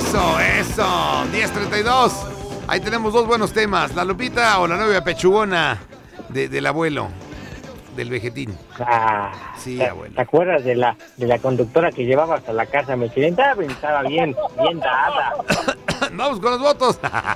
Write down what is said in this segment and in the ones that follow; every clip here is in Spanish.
Eso. 10:32. Ahí tenemos dos buenos temas. La Lupita o la novia pechugona del abuelo, del vegetín. Sí, abuelo. ¿Te acuerdas de la conductora que llevabas a la casa Michelin? Estaba bien dada. Vamos con los votos.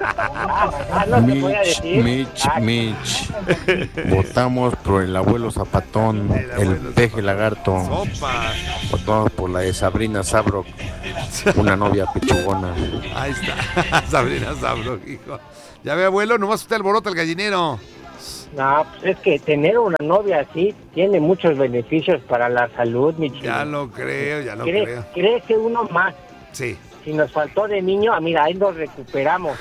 Mitch. Votamos por el abuelo Zapatón, el peje lagarto. Sopas. Votamos por la de Sabrina Sabrok, una novia pechugona. Ahí está, Sabrina Sabrok, hijo. Ya ve, abuelo, nomás usted alborota el gallinero. No, pues es que tener una novia así tiene muchos beneficios para la salud, Michelin. Ya lo creo. Crece uno más. Sí. Si nos faltó de niño, mira, ahí nos recuperamos.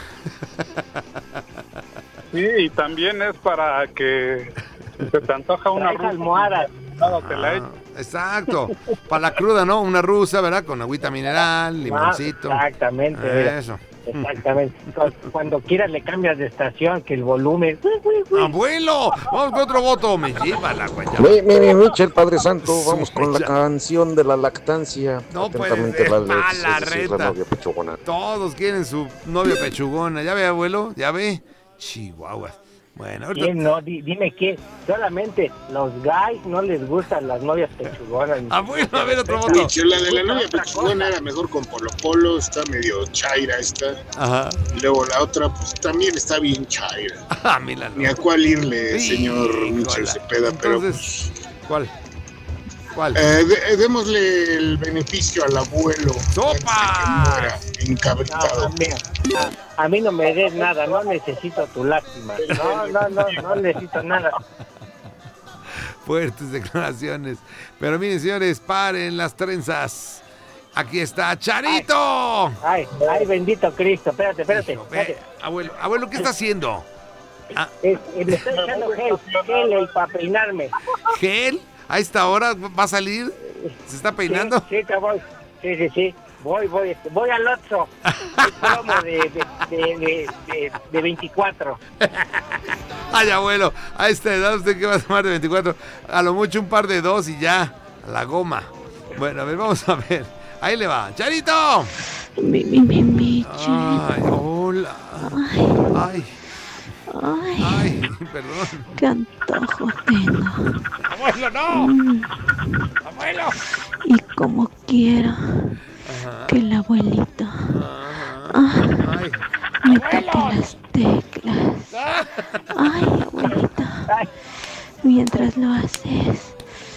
Sí, y también es para que se te antoja una rusa. Almohadas. Te la echo. Exacto. Para la cruda, ¿no? Una rusa, ¿verdad? Con agüita mineral, limoncito. Exactamente. Eso. Exactamente. Cuando quieras le cambias de estación, que el volumen... ¡Abuelo! Vamos con otro voto. Me lleva la guayaba. Michel, Padre Santo, vamos con la canción de la lactancia. No puede atentamente, ser, la mala Alexis, reta. la novia pechugona. Todos quieren su novia pechugona. ¿Ya ve, abuelo? ¿Ya ve? Chihuahuas. Bueno, ahorita... ¿Quién no? Dime que solamente los guys no les gustan las novias pechugonas. Abuelo, a ver otro voto. Dicho, la de la novia pechugona era mejor con Polo, está medio chaira esta. Ajá. Y luego la otra, pues también está bien chaira. Mira, Ni a cuál irle, Sí, señor Michel híjola. Cepeda, pero Entonces, pues... ¿Cuál? Démosle el beneficio al abuelo. ¡Sopa! Que muera encabritado. A mí no me des nada, no necesito tu lástima. No necesito nada. Fuertes declaraciones. Pero miren, señores, paren las trenzas. Aquí está Charito. Ay, bendito Cristo. Espérate. Abuelo, ¿qué está haciendo? Me estoy echando gel para peinarme. ¿Gel? ¿A esta hora va a salir? ¿Se está peinando? Sí, voy. Sí. Voy al Oxxo. El promo de 24. Ay, abuelo, a esta edad, ¿usted qué va a tomar de 24? A lo mucho un par de 2 y ya, a la goma. Bueno, a ver, vamos a ver. Ahí le va. ¡Charito! Ay, hola. Ay, perdón. Qué antojo tengo. ¡Abuelo, no! ¡Abuelo! Y como quiero que el abuelito me toque las teclas. Ay, abuelito. Mientras lo haces,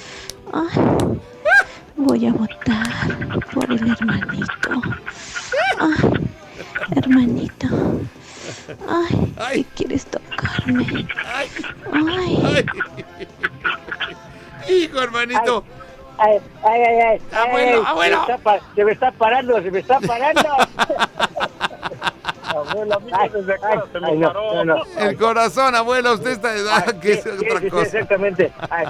voy a votar por el hermanito. Hermanito. ¿Qué quieres tocarme? Hijo, hermanito. Ay. Abuelo. Se me está parando. Abuelo, a mí desde acá se me paró. No. El corazón, abuelo, usted está de edad, que es otra cosa. Exactamente.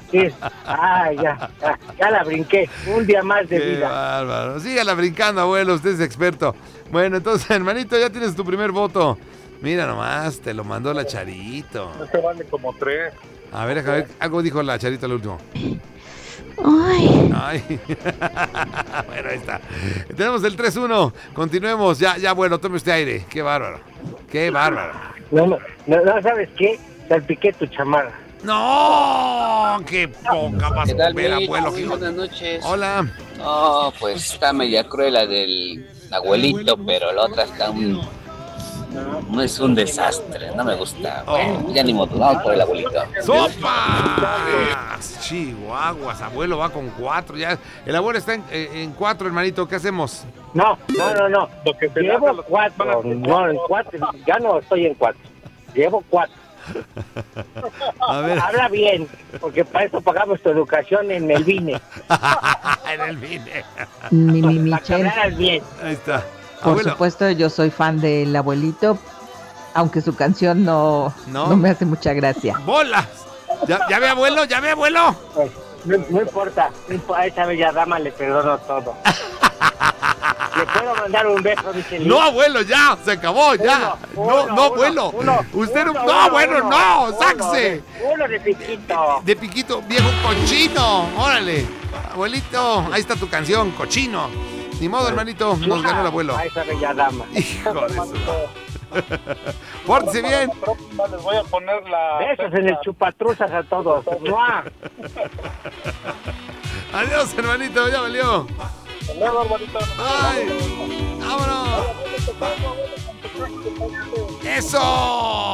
Ya la brinqué. Un día más de vida. Bárbaro. Sígala brincando, abuelo, usted es experto. Bueno, entonces, hermanito, ya tienes tu primer voto. Mira nomás, te lo mandó la Charito. Este vale como 3. A ver, algo dijo la Charito al último. Ay. Bueno, ahí está. Tenemos el 3-1. Continuemos. Ya, abuelo, tome usted aire. Qué bárbaro. No, ¿sabes qué? Salpiqué tu chamarra. ¡No! ¡Qué poca vas a ver, abuelo! Buenas noches. Hola. No, pues está media cruel la del abuelito, pero la otra está no es un desastre, no me gusta. Bueno, ya ni modo, vamos por el abuelito. ¡Sopas! Chihuahuas, abuelo va con 4. Ya, el abuelo está en 4, hermanito. ¿Qué hacemos? No. Llevo 4. No, en 4. Ya no estoy en 4. Llevo 4. A ver. Habla bien, porque para eso pagamos tu educación en el BINE. En el BINE. Para que hablaras bien. Ahí está. Por Abuelo. supuesto, yo soy fan del abuelito, aunque su canción no me hace mucha gracia. ¡Bolas! ¿Ya ve, abuelo? Pues, no importa, esa bella dama le perdono todo. ¿Le puedo mandar un beso, Michelin? No, abuelo, ya, se acabó, ya. No, abuelo. Usted no, sáquese. Uno de piquito. De piquito, viejo cochino. Órale. Abuelito, ahí está tu canción, cochino. Ni modo, hermanito, nos ganó el abuelo. A esa bella dama. Hijo de su... Pórtese bien. Les voy a poner la... Besos en el chupatruzas a todos. ¡Mua! Adiós, hermanito, ya valió. Luego, hermanito. ¡Ay! ¡Vámonos! ¡Eso!